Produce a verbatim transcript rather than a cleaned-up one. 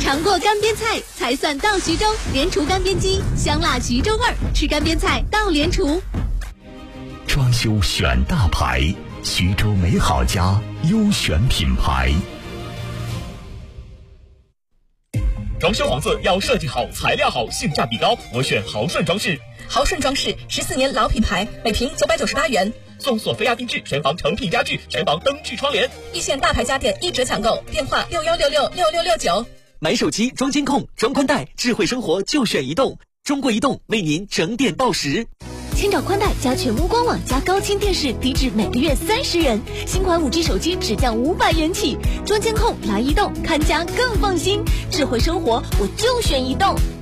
尝过干煸菜才算到徐州，莲厨干煸鸡，香辣徐州味儿，吃干煸菜到莲厨。 装修选大牌，徐州美好家优选品牌。 装修房子要设计好、材料好、性价比高，我选豪顺装饰。 豪顺装饰十四年老品牌，每平九百九十八元， 送索菲亚定制全房成品家具、全房灯具窗帘。 一线大牌家电一折抢购，电话六幺六六六六六九。 买手机装监控、装宽带，智慧生活就选移动。中国移动为您整点报时。 千兆宽带加全屋官网加高清电视，低至每个月三十元。新款五 G 手机只降五百元起。装监控来移动，看家更放心。智慧生活我就选移动。